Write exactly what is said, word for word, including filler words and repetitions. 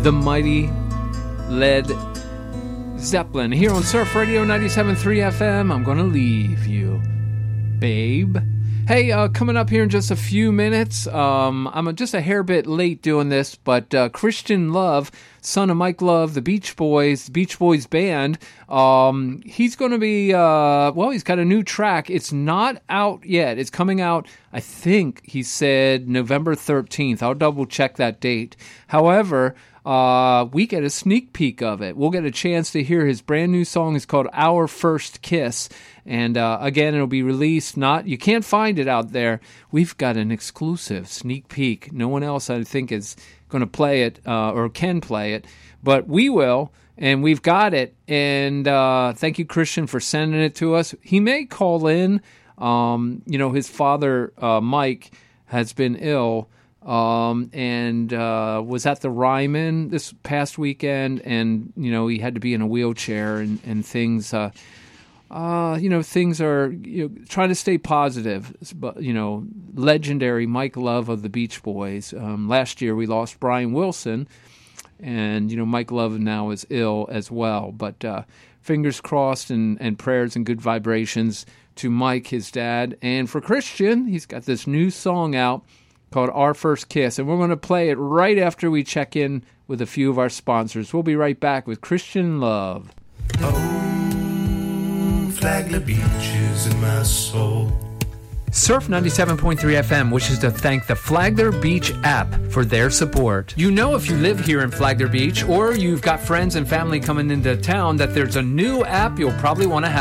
the mighty Led Zeppelin here on Surf Radio ninety-seven point three F M. I'm gonna leave you, babe. Hey, uh, coming up here in just a few minutes. Um, I'm just a hair bit late doing this, but uh, Christian Love, son of Mike Love, the Beach Boys, Beach Boys band, um, he's going to be, uh, well, he's got a new track. It's not out yet. It's coming out, I think he said November thirteenth. I'll double check that date. However, Uh, we get a sneak peek of it. We'll get a chance to hear his brand new song. It's called Our First Kiss. And uh, again, it'll be released. Not you can't find it out there. We've got an exclusive sneak peek. No one else, I think, is going to play it uh, or can play it. But we will, and we've got it. And uh, thank you, Christian, for sending it to us. He may call in. Um, you know, his father, uh, Mike, has been ill. Um, and, uh, was at the Ryman this past weekend, and, you know, he had to be in a wheelchair and, and things, uh, uh, you know, things are, you know, trying to stay positive. But, you know, legendary Mike Love of the Beach Boys. Um, last year we lost Brian Wilson, and, you know, Mike Love now is ill as well. But, uh, fingers crossed and, and prayers and good vibrations to Mike, his dad. And for Christian, he's got this new song out called Our First Kiss, and we're going to play it right after we check in with a few of our sponsors. We'll be right back with Christian Love. Oh, Flagler Beach is in my soul. Surf ninety-seven point three F M wishes to thank the Flagler Beach app for their support. You know, if you live here in Flagler Beach or you've got friends and family coming into town, that there's a new app you'll probably want to have.